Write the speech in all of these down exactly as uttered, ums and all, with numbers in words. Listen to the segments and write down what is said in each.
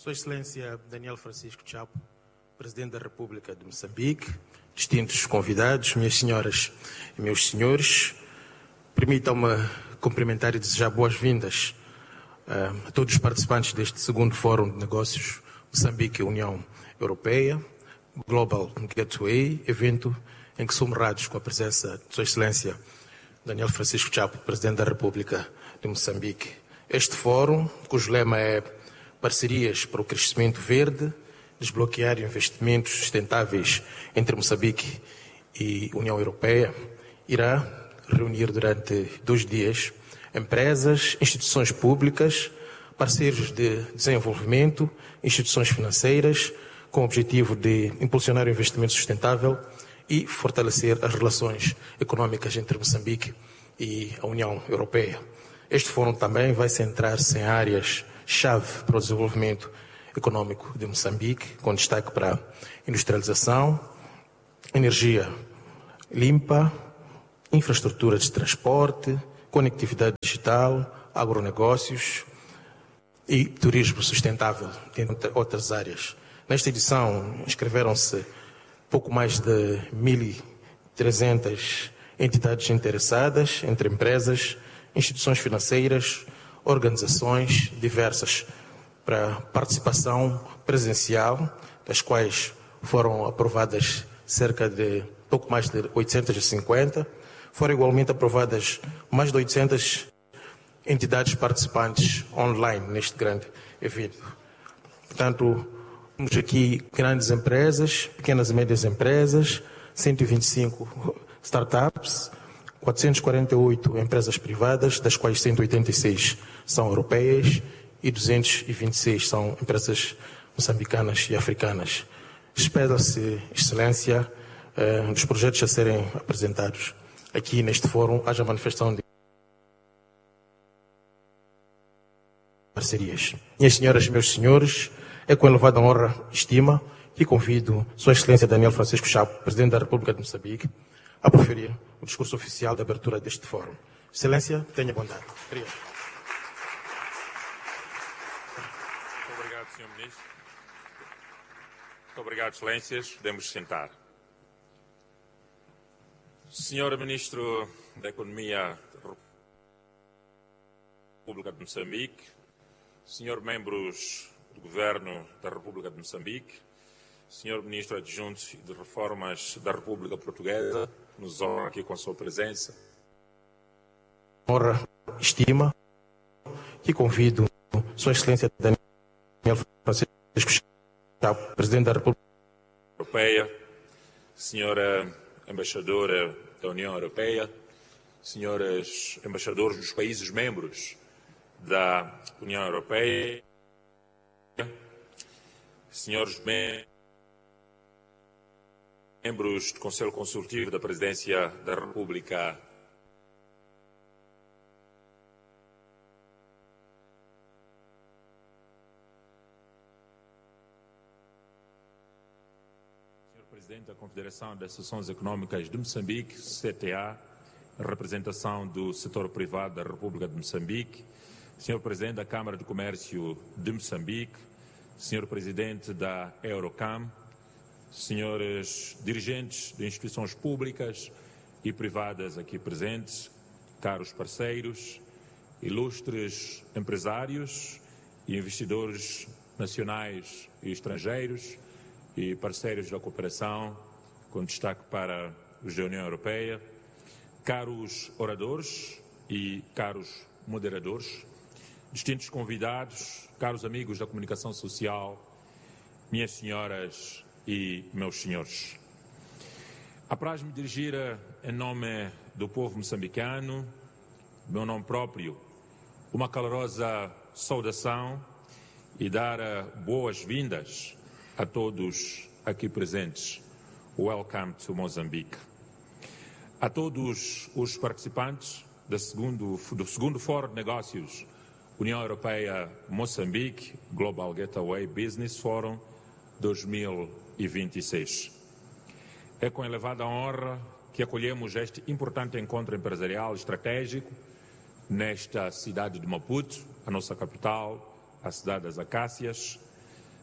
Sua Excelência Daniel Francisco Chapo, Presidente da República de Moçambique, distintos convidados, minhas senhoras e meus senhores, permitam-me cumprimentar e desejar boas-vindas uh, a todos os participantes deste segundo Fórum de Negócios Moçambique e União Europeia, Global Gateway, evento em que somos honrados com a presença de Sua Excelência Daniel Francisco Chapo, Presidente da República de Moçambique. Este fórum, cujo lema é Parcerias para o Crescimento Verde, desbloquear investimentos sustentáveis entre Moçambique e União Europeia, irá reunir durante dois dias empresas, instituições públicas, parceiros de desenvolvimento, instituições financeiras, com o objetivo de impulsionar o investimento sustentável e fortalecer as relações económicas entre Moçambique e a União Europeia. Este fórum também vai centrar-se em áreas-chave para o desenvolvimento econômico de Moçambique, com destaque para industrialização, energia limpa, infraestrutura de transporte, conectividade digital, agronegócios e turismo sustentável, entre outras áreas. Nesta edição inscreveram-se pouco mais de mil e trezentas entidades interessadas, entre empresas, instituições financeiras, organizações diversas, para participação presencial, das quais foram aprovadas cerca de pouco mais de oitocentas e cinquenta, foram igualmente aprovadas mais de oitocentas entidades participantes online neste grande evento. Portanto, temos aqui grandes empresas, pequenas e médias empresas, cento e vinte e cinco startups, quatrocentas e quarenta e oito empresas privadas, das quais cento e oitenta e seis são europeias e duzentas e vinte e seis são empresas moçambicanas e africanas. Espera-se, Excelência, eh, dos projetos a serem apresentados aqui neste fórum, haja manifestação de parcerias. Minhas senhoras e meus senhores, é com elevada honra e estima que convido Sua Excelência Daniel Francisco Chapo, Presidente da República de Moçambique, a proferir o discurso oficial de abertura deste fórum. Excelência, tenha bondade. Obrigado. Muito obrigado, senhor Ministro. Muito obrigado, Excelências. Podemos sentar. senhor Ministro da Economia da República de Moçambique, senhores membros do Governo da República de Moçambique, senhor Ministro Adjunto de Reformas da República Portuguesa, nos honra aqui com a sua presença. Honra, estima, que convido Sua Excelência Daniel Francisco Chapo, Presidente da República Europeia, senhora Embaixadora da União Europeia, senhores embaixadores dos países membros da União Europeia, senhores membros do Conselho Consultivo da Presidência da República senhor Presidente da Confederação das Associações Económicas de Moçambique, C T A, representação do setor privado da República de Moçambique, senhor Presidente da Câmara de Comércio de Moçambique, senhor Presidente da Eurocam, senhores dirigentes de instituições públicas e privadas aqui presentes, caros parceiros, ilustres empresários e investidores nacionais e estrangeiros e parceiros da cooperação, com destaque para os da União Europeia, caros oradores e caros moderadores, distintos convidados, caros amigos da comunicação social, minhas senhoras e meus senhores. Apraz-me dirigir em nome do povo moçambicano, meu nome próprio, uma calorosa saudação e dar boas-vindas a todos aqui presentes. Welcome to Mozambique. A todos os participantes do segundo, do segundo Fórum de Negócios União Europeia Moçambique Global Gateway Business Forum dois mil e vinte e seis. É com elevada honra que acolhemos este importante encontro empresarial estratégico nesta cidade de Maputo, a nossa capital, a cidade das Acácias,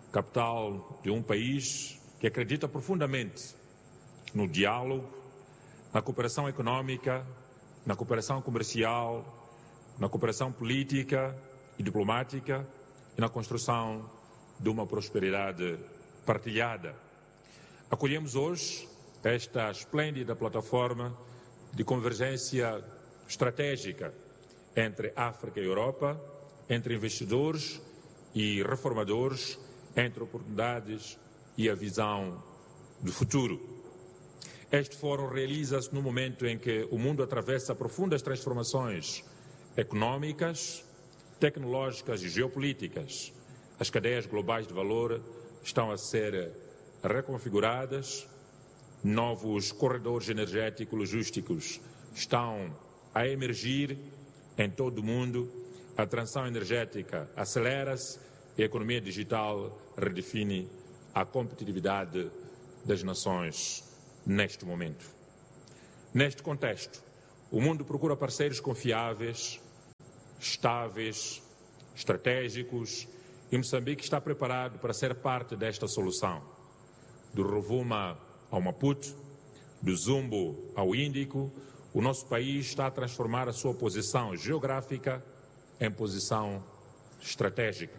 capital de um país que acredita profundamente no diálogo, na cooperação econômica, na cooperação comercial, na cooperação política e diplomática e na construção de uma prosperidade partilhada. Acolhemos hoje esta esplêndida plataforma de convergência estratégica entre África e Europa, entre investidores e reformadores, entre oportunidades e a visão do futuro. Este fórum realiza-se no momento em que o mundo atravessa profundas transformações econômicas, tecnológicas e geopolíticas. As cadeias globais de valor estão a ser reconfiguradas, novos corredores energéticos logísticos estão a emergir em todo o mundo, a transição energética acelera-se e a economia digital redefine a competitividade das nações neste momento. Neste contexto, o mundo procura parceiros confiáveis, estáveis, estratégicos, e Moçambique está preparado para ser parte desta solução. Do Rovuma ao Maputo, do Zumbo ao Índico, o nosso país está a transformar a sua posição geográfica em posição estratégica.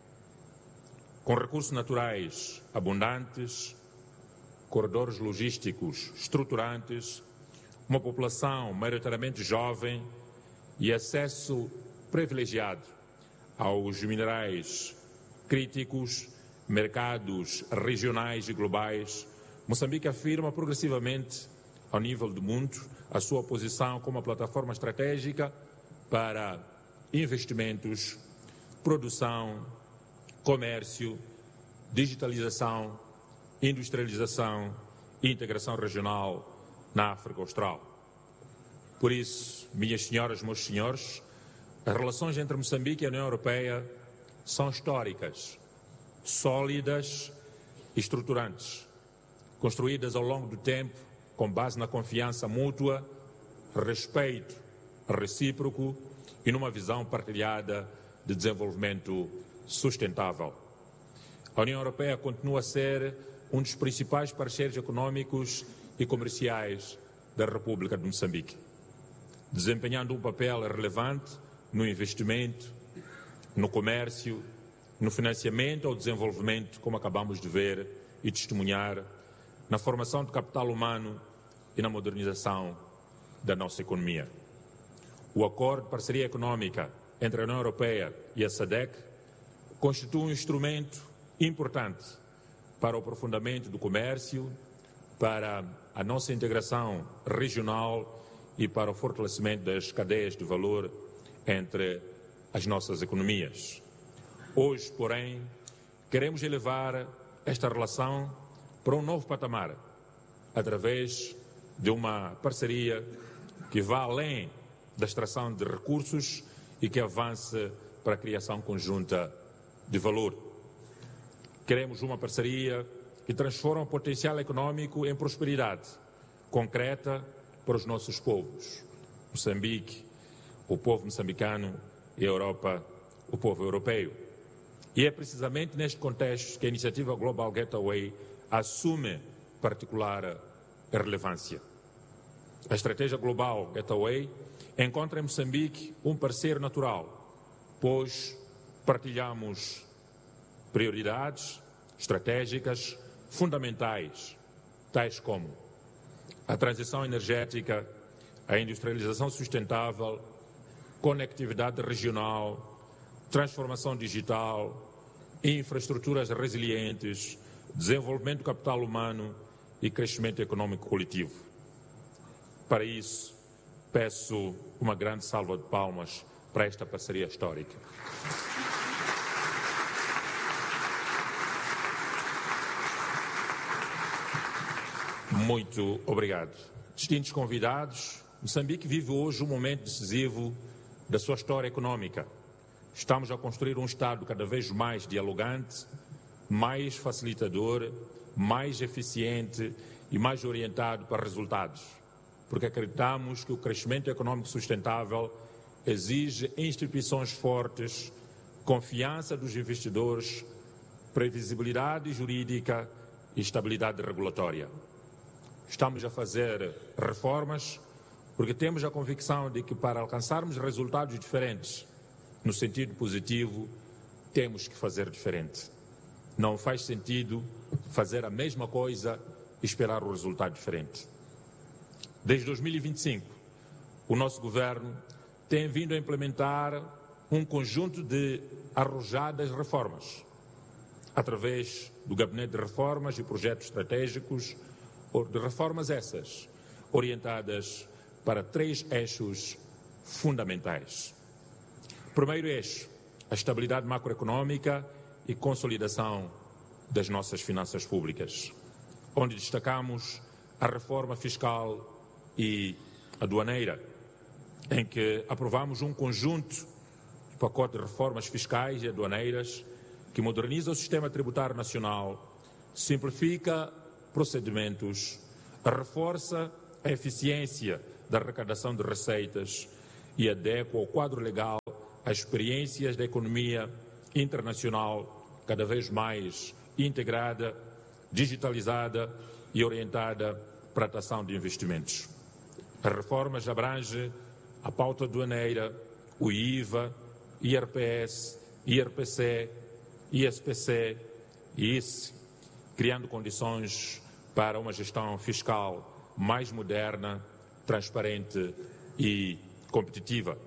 Com recursos naturais abundantes, corredores logísticos estruturantes, uma população maioritariamente jovem e acesso privilegiado aos minerais críticos, mercados regionais e globais, Moçambique afirma progressivamente, ao nível do mundo, a sua posição como uma plataforma estratégica para investimentos, produção, comércio, digitalização, industrialização e integração regional na África Austral. Por isso, minhas senhoras e meus senhores, as relações entre Moçambique e a União Europeia são históricas, sólidas e estruturantes, construídas ao longo do tempo com base na confiança mútua, respeito recíproco e numa visão partilhada de desenvolvimento sustentável. A União Europeia continua a ser um dos principais parceiros econômicos e comerciais da República de Moçambique, desempenhando um papel relevante no investimento, no comércio, no financiamento ao desenvolvimento, como acabamos de ver e testemunhar, na formação de capital humano e na modernização da nossa economia. O Acordo de Parceria Econômica entre a União Europeia e a SADC constitui um instrumento importante para o aprofundamento do comércio, para a nossa integração regional e para o fortalecimento das cadeias de valor entre as nossas economias. Hoje, porém, queremos elevar esta relação para um novo patamar, através de uma parceria que vá além da extração de recursos e que avance para a criação conjunta de valor. Queremos uma parceria que transforma o potencial econômico em prosperidade concreta para os nossos povos. Moçambique, o povo moçambicano, e a Europa, o povo europeu. E é precisamente neste contexto que a iniciativa Global Gateway assume particular relevância. A estratégia Global Gateway encontra em Moçambique um parceiro natural, pois partilhamos prioridades estratégicas fundamentais, tais como a transição energética, a industrialização sustentável, conectividade regional, transformação digital, infraestruturas resilientes, desenvolvimento do capital humano e crescimento econômico coletivo. Para isso, peço uma grande salva de palmas para esta parceria histórica. Muito obrigado. Distintos convidados, Moçambique vive hoje um momento decisivo da sua história econômica. Estamos a construir um Estado cada vez mais dialogante, mais facilitador, mais eficiente e mais orientado para resultados, porque acreditamos que o crescimento econômico sustentável exige instituições fortes, confiança dos investidores, previsibilidade jurídica e estabilidade regulatória. Estamos a fazer reformas porque temos a convicção de que para alcançarmos resultados diferentes, no sentido positivo, temos que fazer diferente. Não faz sentido fazer a mesma coisa e esperar um resultado diferente. Desde dois mil e vinte e cinco, o nosso governo tem vindo a implementar um conjunto de arrojadas reformas, através do Gabinete de Reformas e projetos estratégicos, de reformas essas, orientadas para três eixos fundamentais. Primeiro eixo, a estabilidade macroeconômica e consolidação das nossas finanças públicas, onde destacamos a reforma fiscal e aduaneira, em que aprovamos um conjunto de pacote de reformas fiscais e aduaneiras que moderniza o sistema tributário nacional, simplifica procedimentos, reforça a eficiência da arrecadação de receitas e adequa o quadro legal às experiências da economia internacional cada vez mais integrada, digitalizada e orientada para a atração de investimentos. As reformas abrangem a pauta aduaneira, o I V A, I R P S, I R P C, I S P C e I C E, criando condições para uma gestão fiscal mais moderna, transparente e competitiva.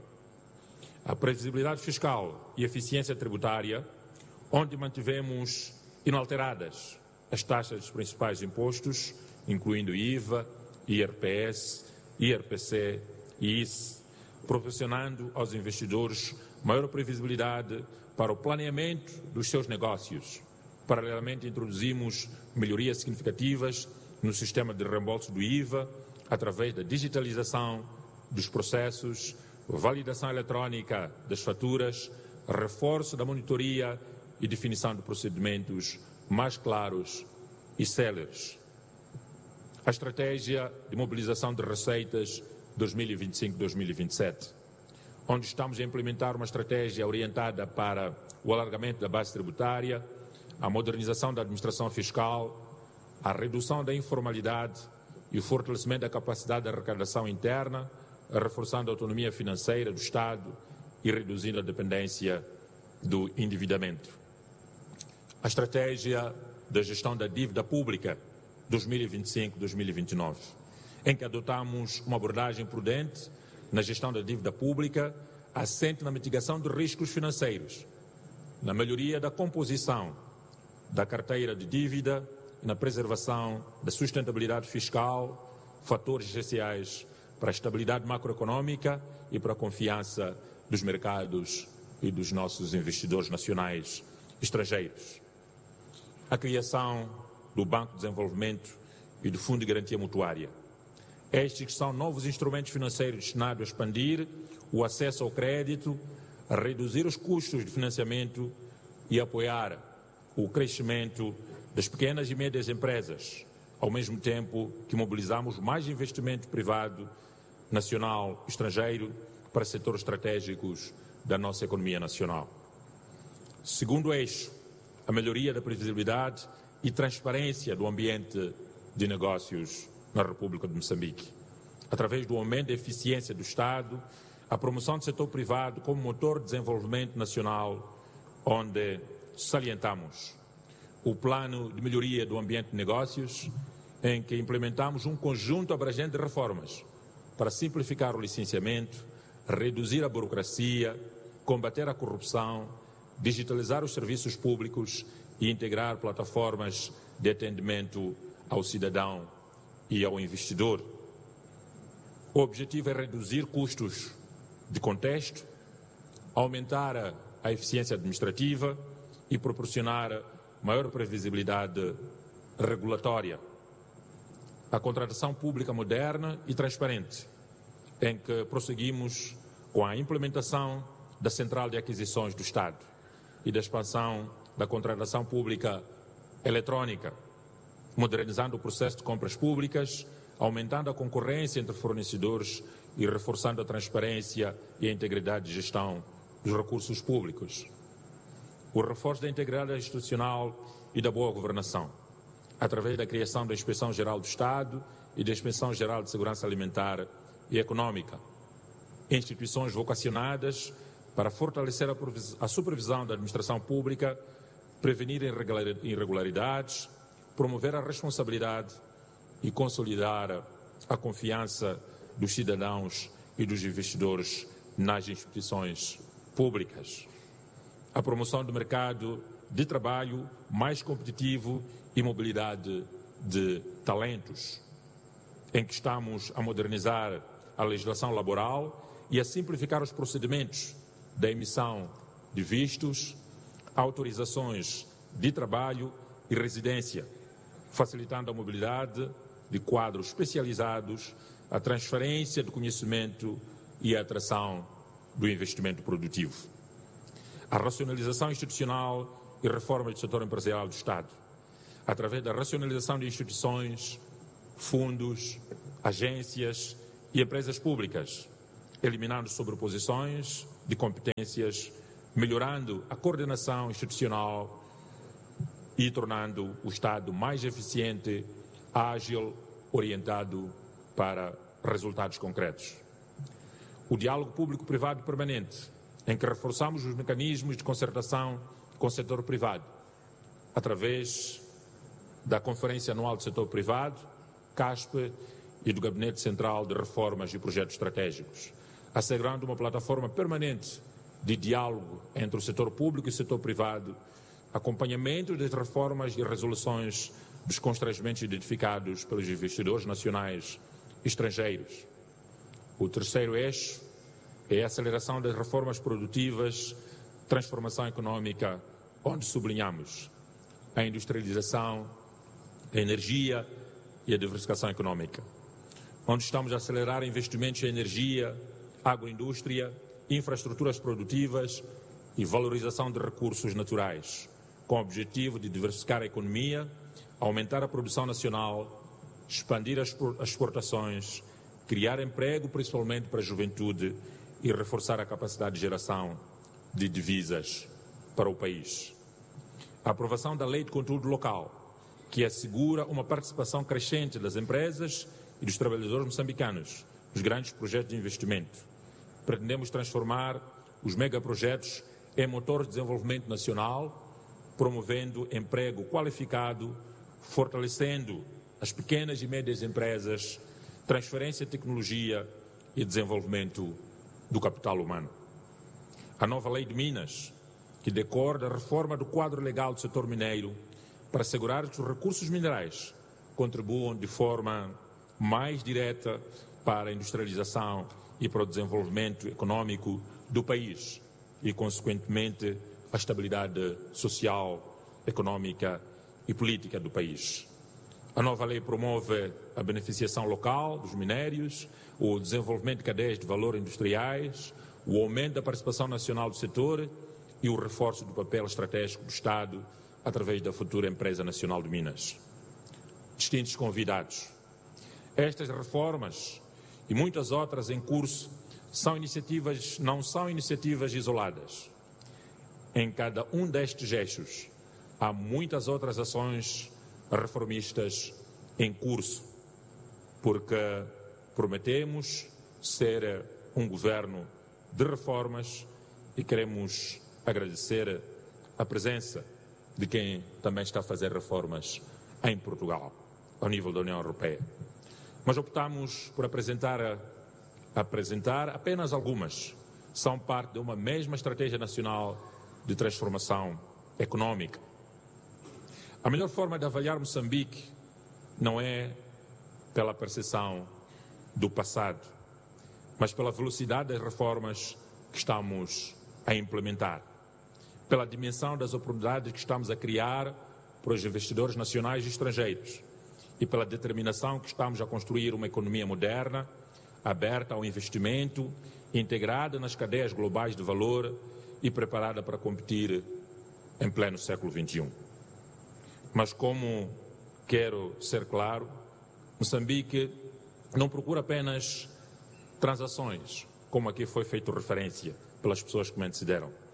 A previsibilidade fiscal e eficiência tributária, onde mantivemos inalteradas as taxas dos principais impostos, incluindo I V A, I R P S, I R P C e I C E, proporcionando aos investidores maior previsibilidade para o planeamento dos seus negócios. Paralelamente, introduzimos melhorias significativas no sistema de reembolso do I V A, através da digitalização dos processos, validação eletrónica das faturas, reforço da monitoria e definição de procedimentos mais claros e céleres. A estratégia de mobilização de receitas dois mil e vinte e cinco a dois mil e vinte e sete, onde estamos a implementar uma estratégia orientada para o alargamento da base tributária, a modernização da administração fiscal, a redução da informalidade e o fortalecimento da capacidade de arrecadação interna, reforçando a autonomia financeira do Estado e reduzindo a dependência do endividamento. A estratégia da gestão da dívida pública dois mil e vinte e cinco a dois mil e vinte e nove, em que adotamos uma abordagem prudente na gestão da dívida pública, assente na mitigação de riscos financeiros, na melhoria da composição da carteira de dívida e na preservação da sustentabilidade fiscal, fatores essenciais para a estabilidade macroeconômica e para a confiança dos mercados e dos nossos investidores nacionais e estrangeiros. A criação do Banco de Desenvolvimento e do Fundo de Garantia Mutuária. Estes são novos instrumentos financeiros destinados a expandir o acesso ao crédito, a reduzir os custos de financiamento e apoiar o crescimento das pequenas e médias empresas, ao mesmo tempo que mobilizamos mais investimento privado, nacional e estrangeiro para setores estratégicos da nossa economia nacional. Segundo eixo, a melhoria da previsibilidade e transparência do ambiente de negócios na República de Moçambique, através do aumento da eficiência do Estado, a promoção do setor privado como motor de desenvolvimento nacional, onde salientamos o plano de melhoria do ambiente de negócios, em que implementamos um conjunto abrangente de reformas para simplificar o licenciamento, reduzir a burocracia, combater a corrupção, digitalizar os serviços públicos e integrar plataformas de atendimento ao cidadão e ao investidor. O objetivo é reduzir custos de contexto, aumentar a eficiência administrativa e proporcionar maior previsibilidade regulatória. A contratação pública moderna e transparente, em que prosseguimos com a implementação da Central de Aquisições do Estado e da expansão da contratação pública eletrónica, modernizando o processo de compras públicas, aumentando a concorrência entre fornecedores e reforçando a transparência e a integridade de gestão dos recursos públicos. o reforço da integridade institucional e da boa governação, através da criação da Inspeção-Geral do Estado e da Inspeção-Geral de Segurança Alimentar e Econômica, instituições vocacionadas para fortalecer a supervisão da administração pública, prevenir irregularidades, promover a responsabilidade e consolidar a confiança dos cidadãos e dos investidores nas instituições públicas. A promoção do mercado de trabalho mais competitivo e mobilidade de talentos, em que estamos a modernizar a legislação laboral e a simplificar os procedimentos da emissão de vistos, autorizações de trabalho e residência, facilitando a mobilidade de quadros especializados, a transferência do conhecimento e a atração do investimento produtivo. A racionalização institucional e reforma do setor empresarial do Estado, através da racionalização de instituições, fundos, agências e empresas públicas, eliminando sobreposições de competências, melhorando a coordenação institucional e tornando o Estado mais eficiente, ágil, orientado para resultados concretos. O diálogo público-privado permanente, em que reforçamos os mecanismos de concertação com o setor privado, através da Conferência Anual do Setor Privado, CASP, e do Gabinete Central de Reformas e Projetos Estratégicos, assegurando uma plataforma permanente de diálogo entre o setor público e o setor privado, acompanhamento das reformas e resoluções dos constrangimentos identificados pelos investidores nacionais e estrangeiros. O terceiro eixo é a aceleração das reformas produtivas, transformação econômica, onde sublinhamos a industrialização, a energia e a diversificação econômica, onde estamos a acelerar investimentos em energia, agroindústria, infraestruturas produtivas e valorização de recursos naturais, com o objetivo de diversificar a economia, aumentar a produção nacional, expandir as exportações, criar emprego, principalmente para a juventude, e reforçar a capacidade de geração de divisas para o país. A aprovação da Lei de Conteúdo Local, que assegura uma participação crescente das empresas e dos trabalhadores moçambicanos nos grandes projetos de investimento. Pretendemos transformar os megaprojetos em motor de desenvolvimento nacional, promovendo emprego qualificado, fortalecendo as pequenas e médias empresas, transferência de tecnologia e desenvolvimento do capital humano. A nova Lei de Minas, que decorre da reforma do quadro legal do setor mineiro para assegurar que os recursos minerais contribuam de forma mais direta para a industrialização e para o desenvolvimento econômico do país e, consequentemente, a estabilidade social, econômica e política do país. A nova lei promove a beneficiação local dos minérios, o desenvolvimento de cadeias de valor industriais, o aumento da participação nacional do setor e o reforço do papel estratégico do Estado através da futura Empresa Nacional de Minas. Distintos convidados, estas reformas e muitas outras em curso são iniciativas, não são iniciativas isoladas. Em cada um destes eixos há muitas outras ações reformistas em curso, porque prometemos ser um governo de reformas e queremos agradecer a presença de quem também está a fazer reformas em Portugal, ao nível da União Europeia. Mas optamos por apresentar, apresentar apenas algumas. São parte de uma mesma estratégia nacional de transformação econômica. A melhor forma de avaliar Moçambique não é pela percepção do passado, mas pela velocidade das reformas que estamos a implementar, pela dimensão das oportunidades que estamos a criar para os investidores nacionais e estrangeiros e pela determinação que estamos a construir uma economia moderna, aberta ao investimento, integrada nas cadeias globais de valor e preparada para competir em pleno século vinte e um. Mas, como quero ser claro, Moçambique não procura apenas transações, como aqui foi feito referência pelas pessoas que me antecederam,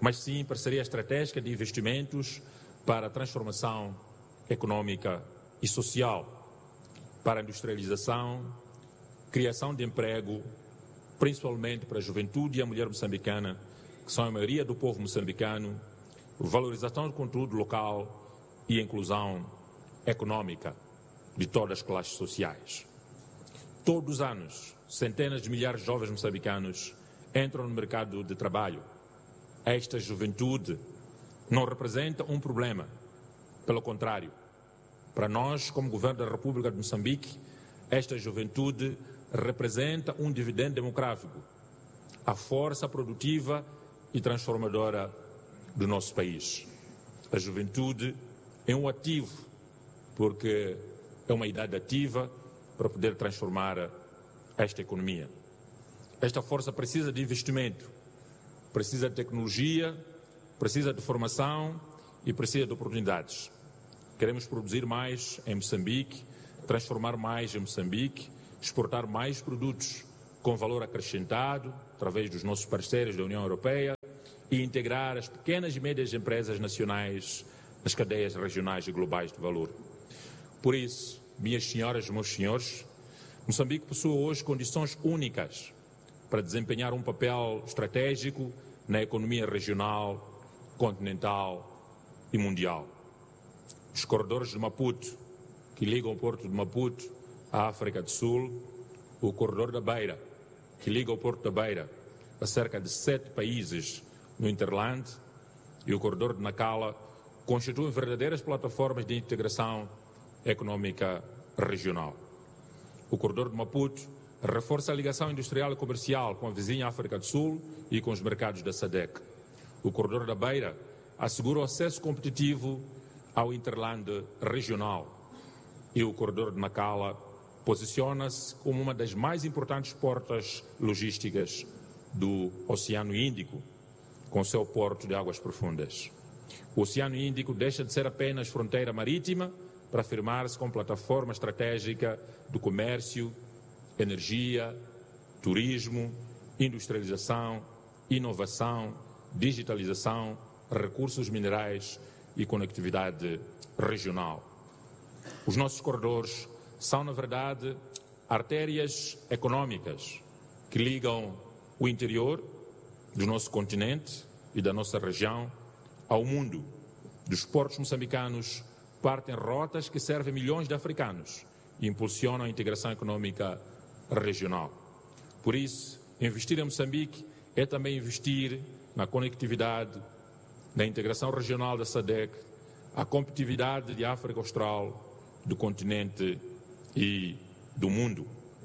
mas sim parceria estratégica de investimentos para a transformação econômica e social, para a industrialização, criação de emprego, principalmente para a juventude e a mulher moçambicana, que são a maioria do povo moçambicano, valorização do conteúdo local e inclusão econômica de todas as classes sociais. Todos os anos, centenas de milhares de jovens moçambicanos entram no mercado de trabalho. Esta juventude não representa um problema. Pelo contrário, para nós, como Governo da República de Moçambique, esta juventude representa um dividendo demográfico, a força produtiva e transformadora do nosso país. A juventude é um ativo, porque é uma idade ativa para poder transformar esta economia. Esta força precisa de investimento, precisa de tecnologia, precisa de formação e precisa de oportunidades. Queremos produzir mais em Moçambique, transformar mais em Moçambique, exportar mais produtos com valor acrescentado, através dos nossos parceiros da União Europeia, e integrar as pequenas e médias empresas nacionais nas cadeias regionais e globais de valor. Por isso, minhas senhoras e meus senhores, Moçambique possui hoje condições únicas para desempenhar um papel estratégico na economia regional, continental e mundial. Os corredores de Maputo, que ligam o porto de Maputo à África do Sul, o corredor da Beira, que liga o porto da Beira a cerca de sete países no Interland, e o corredor de Nacala, constituem verdadeiras plataformas de integração econômica regional. O corredor de Maputo reforça a ligação industrial e comercial com a vizinha África do Sul e com os mercados da SADC. O corredor da Beira assegura o acesso competitivo ao Interland regional, e o corredor de Nacala posiciona-se como uma das mais importantes portas logísticas do Oceano Índico, com seu porto de águas profundas. O Oceano Índico deixa de ser apenas fronteira marítima para afirmar-se como plataforma estratégica do comércio, energia, turismo, industrialização, inovação, digitalização, recursos minerais e conectividade regional. Os nossos corredores são, na verdade, artérias econômicas que ligam o interior do nosso continente e da nossa região ao mundo. Dos portos moçambicanos partem rotas que servem milhões de africanos e impulsionam a integração econômica regional. Por isso, investir em Moçambique é também investir na conectividade, na integração regional da SADC, a competitividade de África Austral, do continente e do mundo.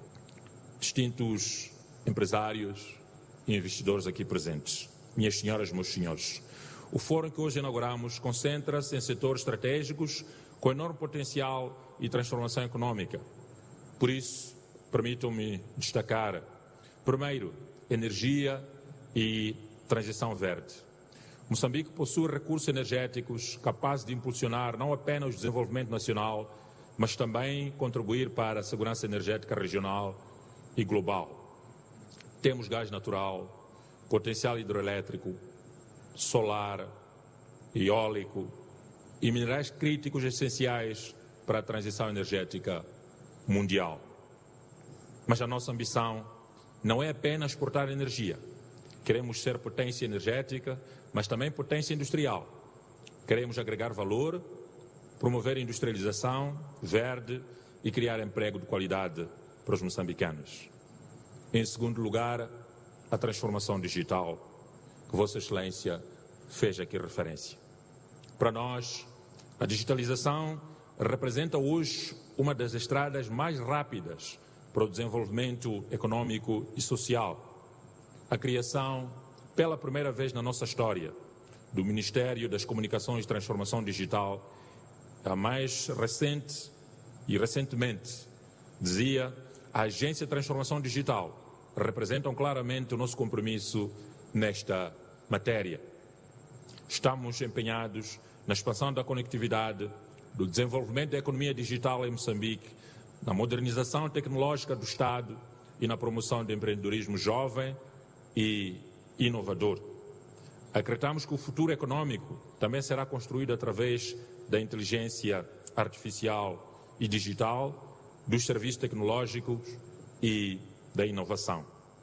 Distintos empresários e investidores aqui presentes, minhas senhoras e meus senhores, o fórum que hoje inauguramos concentra-se em setores estratégicos com enorme potencial e transformação econômica. Por isso, permitam-me destacar, primeiro, energia e transição verde. Moçambique possui recursos energéticos capazes de impulsionar não apenas o desenvolvimento nacional, mas também contribuir para a segurança energética regional e global. Temos gás natural, potencial hidroelétrico, solar, eólico e minerais críticos essenciais para a transição energética mundial. Mas a nossa ambição não é apenas exportar energia. Queremos ser potência energética, mas também potência industrial. Queremos agregar valor, promover a industrialização verde e criar emprego de qualidade para os moçambicanos. Em segundo lugar, a transformação digital, que Vossa Excelência fez aqui referência. Para nós, a digitalização representa hoje uma das estradas mais rápidas para o desenvolvimento econômico e social. A criação, pela primeira vez na nossa história, do Ministério das Comunicações e Transformação Digital, a mais recente e recentemente, dizia, a Agência de Transformação Digital, representam claramente o nosso compromisso nesta matéria. Estamos empenhados na expansão da conectividade, do desenvolvimento da economia digital em Moçambique, na modernização tecnológica do Estado e na promoção do empreendedorismo jovem e inovador. Acreditamos que o futuro econômico também será construído através da inteligência artificial e digital, dos serviços tecnológicos e da inovação.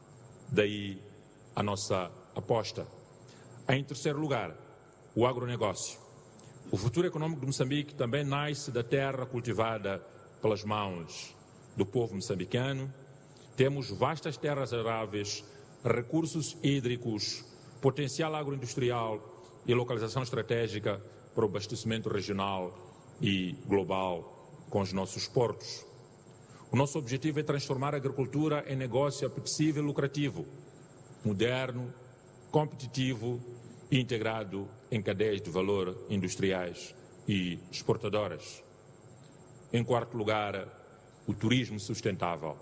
Daí a nossa aposta. Em terceiro lugar, o agronegócio. O futuro econômico de Moçambique também nasce da terra cultivada pelas mãos do povo moçambicano. Temos vastas terras aráveis, recursos hídricos, potencial agroindustrial e localização estratégica para o abastecimento regional e global com os nossos portos. O nosso objetivo é transformar a agricultura em negócio apetecível e lucrativo, moderno, competitivo e integrado em cadeias de valor industriais e exportadoras. Em quarto lugar, o turismo sustentável.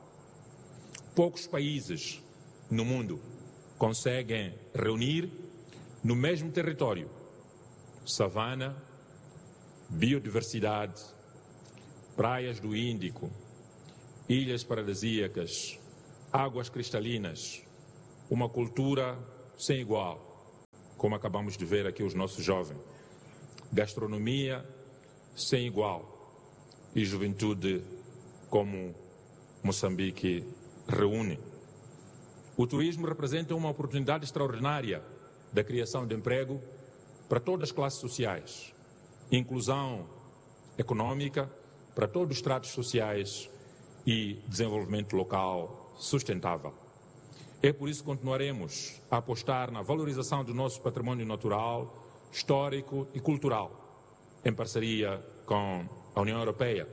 Poucos países no mundo conseguem reunir no mesmo território savana, biodiversidade, praias do Índico, ilhas paradisíacas, águas cristalinas, uma cultura sem igual, como acabamos de ver aqui os nossos jovens, gastronomia sem igual e juventude como Moçambique reúne. O turismo representa uma oportunidade extraordinária da criação de emprego para todas as classes sociais, inclusão econômica para todos os estratos sociais e desenvolvimento local sustentável. É por isso que continuaremos a apostar na valorização do nosso património natural, histórico e cultural, em parceria com a União Europeia.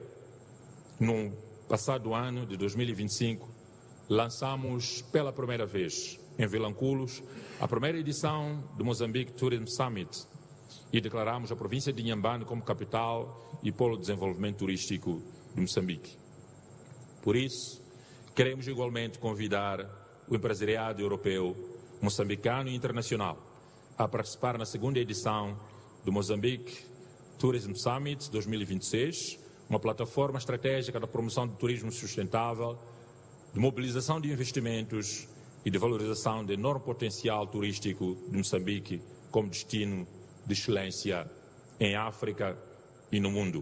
No passado ano de dois mil e vinte e cinco, lançamos pela primeira vez em Vilanculos a primeira edição do Mozambique Tourism Summit e declaramos a província de Inhambane como capital e polo de desenvolvimento turístico de Moçambique. Por isso, queremos igualmente convidar o empresariado europeu, moçambicano e internacional a participar na segunda edição do Mozambique Tourism Summit dois mil e vinte e seis, uma plataforma estratégica da promoção do turismo sustentável, de mobilização de investimentos e de valorização do enorme potencial turístico de Moçambique como destino de excelência em África e no mundo.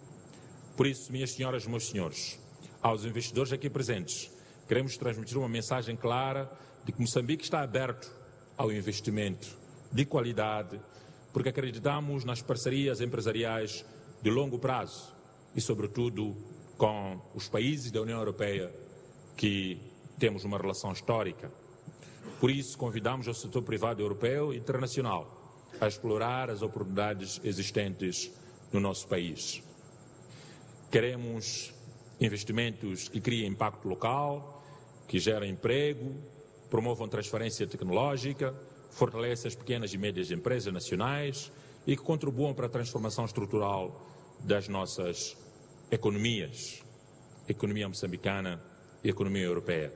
Por isso, minhas senhoras e meus senhores, aos investidores aqui presentes, queremos transmitir uma mensagem clara de que Moçambique está aberto ao investimento de qualidade, porque acreditamos nas parcerias empresariais de longo prazo e, sobretudo, com os países da União Europeia que temos uma relação histórica. Por isso, convidamos o setor privado europeu e internacional a explorar as oportunidades existentes no nosso país. Queremos investimentos que criem impacto local, que gerem emprego, promovam transferência tecnológica, fortalecem as pequenas e médias empresas nacionais e que contribuam para a transformação estrutural das nossas economias, economia moçambicana e economia europeia.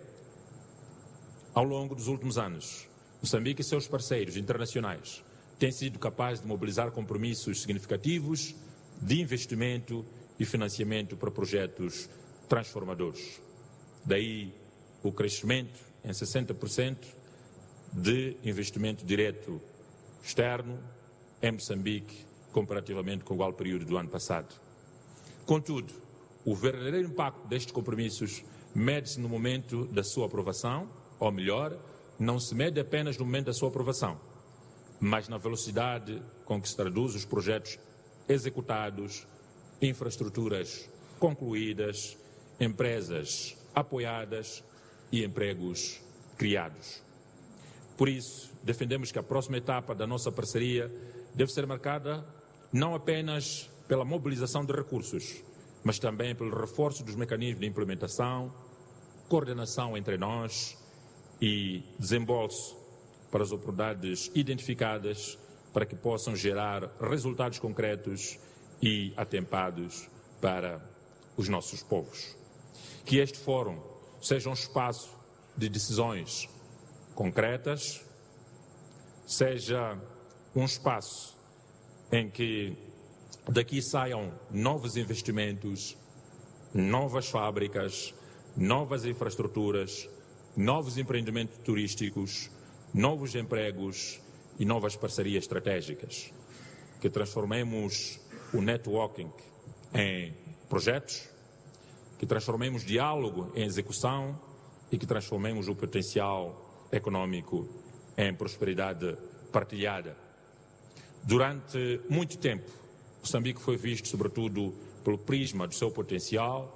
Ao longo dos últimos anos, Moçambique e seus parceiros internacionais têm sido capazes de mobilizar compromissos significativos de investimento e financiamento para projetos transformadores. Daí o crescimento em sessenta por cento de investimento direto externo em Moçambique, comparativamente com o igual período do ano passado. Contudo, o verdadeiro impacto destes compromissos mede-se no momento da sua aprovação, ou melhor, não se mede apenas no momento da sua aprovação, mas na velocidade com que se traduz os projetos executados, infraestruturas concluídas, empresas apoiadas e empregos criados. Por isso, defendemos que a próxima etapa da nossa parceria deve ser marcada não apenas pela mobilização de recursos, mas também pelo reforço dos mecanismos de implementação, coordenação entre nós e desembolso para as oportunidades identificadas para que possam gerar resultados concretos e atempados para os nossos povos. Que este fórum seja um espaço de decisões concretas, seja um espaço em que daqui saiam novos investimentos, novas fábricas, novas infraestruturas, novos empreendimentos turísticos, novos empregos e novas parcerias estratégicas, que transformemos o networking em projetos, que transformemos diálogo em execução e que transformemos o potencial econômico em prosperidade partilhada. Durante muito tempo, Moçambique foi visto sobretudo pelo prisma do seu potencial.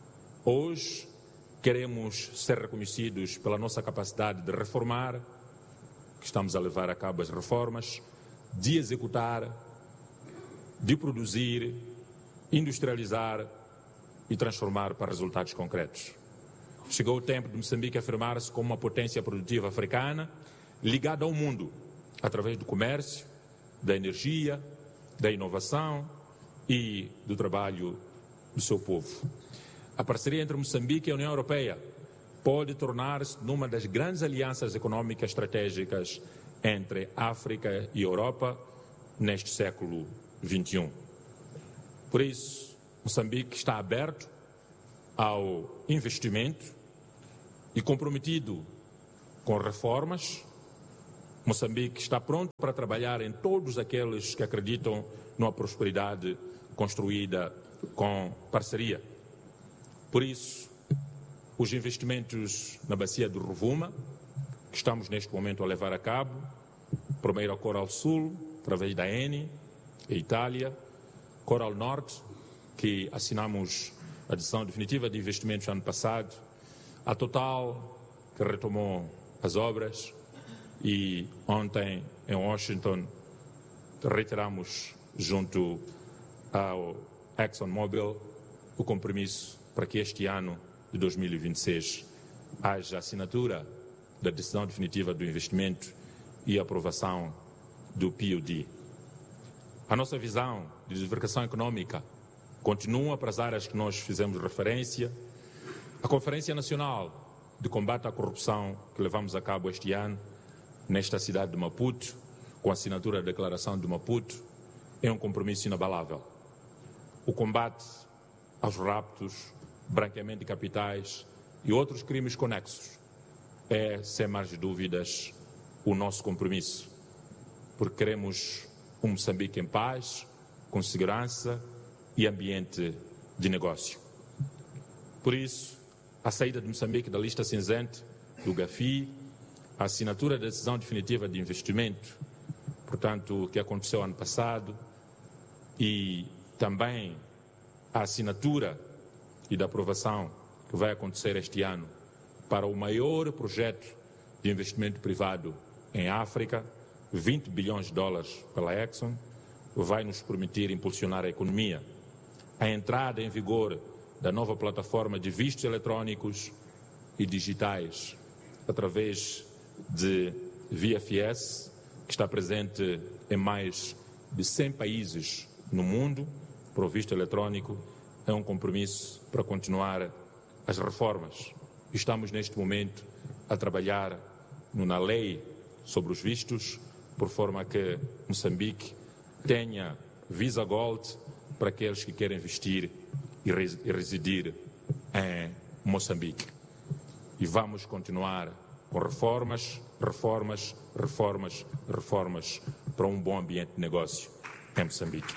Hoje, queremos ser reconhecidos pela nossa capacidade de reformar, que estamos a levar a cabo as reformas, de executar, de produzir, industrializar e transformar para resultados concretos. Chegou o tempo de Moçambique afirmar-se como uma potência produtiva africana ligada ao mundo, através do comércio, da energia, da inovação e do trabalho do seu povo. A parceria entre Moçambique e a União Europeia pode tornar-se numa das grandes alianças econômicas estratégicas entre África e Europa neste século vinte e um. Por isso, Moçambique está aberto ao investimento e comprometido com reformas. Moçambique está pronto para trabalhar em todos aqueles que acreditam numa prosperidade construída com parceria. Por isso, os investimentos na bacia do Rovuma, que estamos neste momento a levar a cabo, primeiro a Coral Sul, através da Eni, a Itália, Coral Norte, que assinamos a decisão definitiva de investimentos ano passado, a Total, que retomou as obras, e ontem em Washington reiteramos junto ao ExxonMobil o compromisso para que este ano de dois mil e vinte e seis haja assinatura da decisão definitiva do investimento e aprovação do P U D. A nossa visão de diversificação econômica continua para as áreas que nós fizemos referência. A Conferência Nacional de Combate à Corrupção que levamos a cabo este ano nesta cidade de Maputo, com a assinatura da Declaração de Maputo, é um compromisso inabalável. O combate aos raptos, branqueamento de capitais e outros crimes conexos é, sem mais dúvidas, o nosso compromisso, porque queremos um Moçambique em paz, com segurança e ambiente de negócio. Por isso, a saída de Moçambique da lista cinzenta do GAFI, a assinatura da decisão definitiva de investimento, portanto, que aconteceu ano passado, e também a assinatura e da aprovação que vai acontecer este ano para o maior projeto de investimento privado em África, vinte bilhões de dólares pela Exxon, vai nos permitir impulsionar a economia. A entrada em vigor da nova plataforma de vistos eletrônicos e digitais através de V F S, que está presente em mais de cem países no mundo, para o visto eletrônico, é um compromisso para continuar as reformas. Estamos neste momento a trabalhar na lei sobre os vistos, por forma que Moçambique tenha Visa Gold para aqueles que querem investir e residir em Moçambique. E vamos continuar com reformas, reformas, reformas, reformas para um bom ambiente de negócio em Moçambique.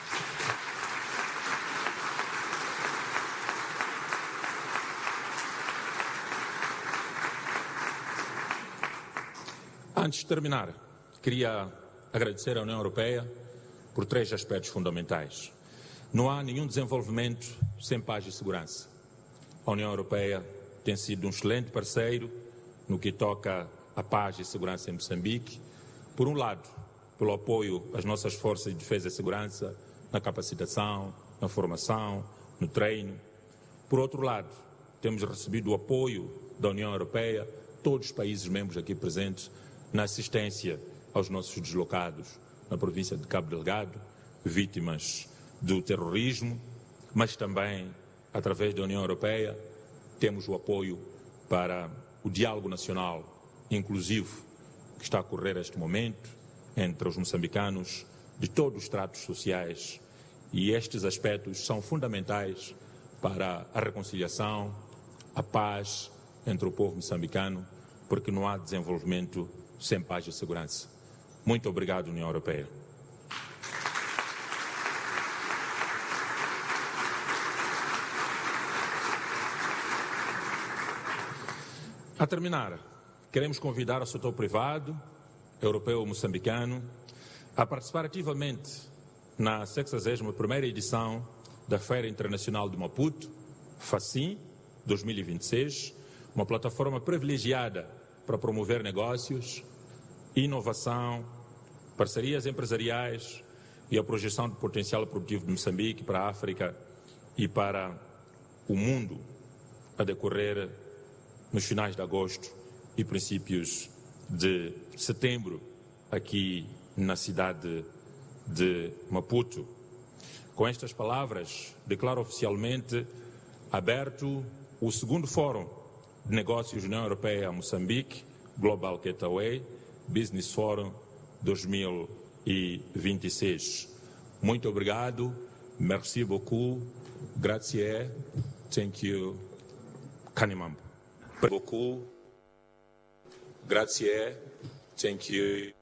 Antes de terminar, queria agradecer à União Europeia por três aspectos fundamentais. Não há nenhum desenvolvimento sem paz e segurança. A União Europeia tem sido um excelente parceiro no que toca à paz e segurança em Moçambique. Por um lado, pelo apoio às nossas forças de defesa e segurança, na capacitação, na formação, no treino. Por outro lado, temos recebido o apoio da União Europeia, todos os países membros aqui presentes, na assistência aos nossos deslocados na província de Cabo Delgado, vítimas do terrorismo, mas também, através da União Europeia, temos o apoio para o diálogo nacional inclusivo que está a ocorrer neste momento entre os moçambicanos de todos os tratos sociais, e estes aspectos são fundamentais para a reconciliação, a paz entre o povo moçambicano, porque não há desenvolvimento sem paz e segurança. Muito obrigado, União Europeia. A terminar, queremos convidar o setor privado, europeu ou moçambicano, a participar ativamente na sexagésima primeira edição da Feira Internacional de Maputo, FACIM, dois mil e vinte e seis, uma plataforma privilegiada para promover negócios, inovação, parcerias empresariais e a projeção do potencial produtivo de Moçambique para a África e para o mundo a decorrer nos finais de agosto e princípios de setembro, aqui na cidade de Maputo. Com estas palavras, declaro oficialmente aberto o segundo Fórum de Negócios União Europeia-Moçambique, Global Gateway, Business Forum dois mil e vinte e seis. Muito obrigado, merci beaucoup, grazie, thank you, Kanimambo. Beaucoup, grazie, thank you.